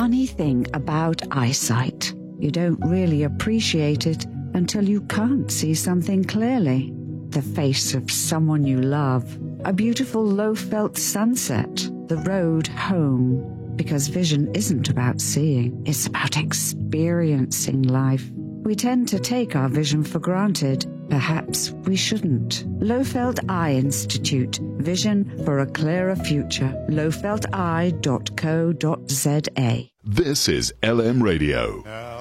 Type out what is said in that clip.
funny thing about eyesight. You don't really appreciate it until you can't see something clearly. The face of someone you love, a beautiful low-felt sunset, the road home. Because vision isn't about seeing, it's about experiencing life. We tend to take our vision for granted. Perhaps we shouldn't. Lowfelt Eye Institute. Vision for a clearer future. lowfelteye.co.za. This is LM Radio.